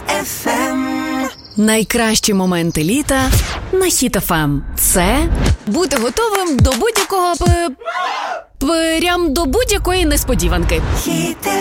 Найкращі моменти літа на Hit FM. Це бути готовим до будь-якого прям до будь-якої несподіванки.